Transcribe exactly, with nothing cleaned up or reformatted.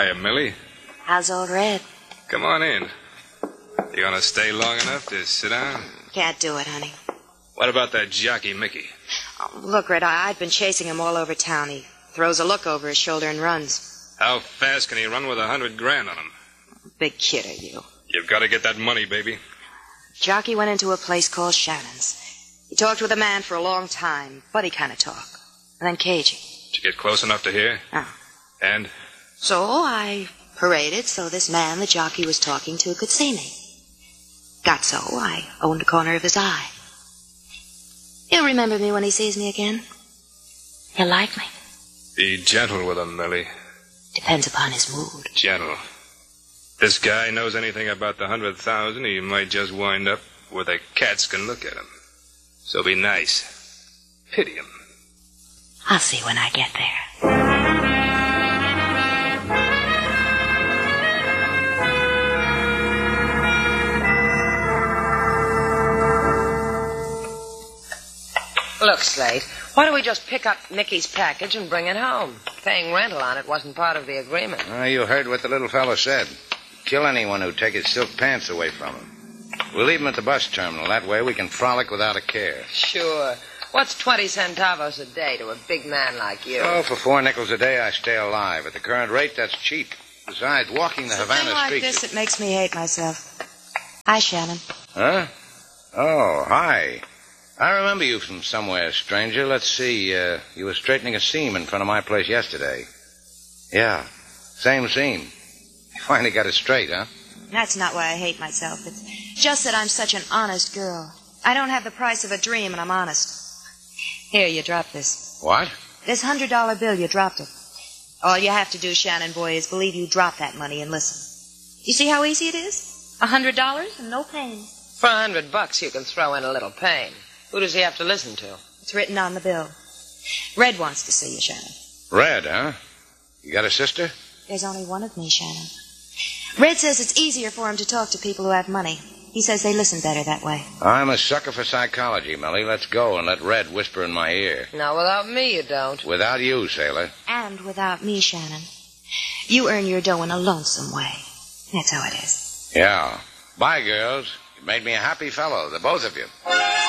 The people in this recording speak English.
Hiya, Millie. How's old Red? Come on in. You gonna stay long enough to sit down? Can't do it, honey. What about that jockey, Mickey? Oh, look, Red, I- I've been chasing him all over town. He throws a look over his shoulder and runs. How fast can he run with a hundred grand on him? Big kid are you. You've got to get that money, baby. Jockey went into a place called Shannon's. He talked with a man for a long time, buddy kind of talk, and then cagey. Did you get close enough to hear? Oh. And? So I paraded so this man the jockey was talking to could see me. Got so I owned a corner of his eye. He'll remember me when he sees me again. He'll like me. Be gentle with him, Millie. Depends upon his mood. Gentle. This guy knows anything about the hundred thousand, he might just wind up where the cats can look at him. So be nice. Pity him. I'll see when I get there. Look, Slate, why don't we just pick up Mickey's package and bring it home? Paying rental on it wasn't part of the agreement. Uh, you heard what the little fellow said. Kill anyone who'd take his silk pants away from him. We'll leave him at the bus terminal. That way we can frolic without a care. Sure. What's twenty centavos a day to a big man like you? Oh, for four nickels a day, I stay alive. At the current rate, that's cheap. Besides, walking the It's a Havana thing like streets... this, it makes me hate myself. Hi, Shannon. Huh? Oh, hi. I remember you from somewhere, stranger. Let's see. Uh, you were straightening a seam in front of my place yesterday. Yeah, same seam. You finally got it straight, huh? That's not why I hate myself. It's just that I'm such an honest girl. I don't have the price of a dream, and I'm honest. Here, you dropped this. What? This hundred dollar bill, you dropped it. All you have to do, Shannon boy, is believe you dropped that money and listen. You see how easy it is? A hundred dollars and no pain. For a hundred bucks, you can throw in a little pain. Who does he have to listen to? It's written on the bill. Red wants to see you, Shannon. Red, huh? You got a sister? There's only one of me, Shannon. Red says it's easier for him to talk to people who have money. He says they listen better that way. I'm a sucker for psychology, Millie. Let's go and let Red whisper in my ear. No, without me, you don't. Without you, sailor. And without me, Shannon. You earn your dough in a lonesome way. That's how it is. Yeah. Bye, girls. You made me a happy fellow, the both of you.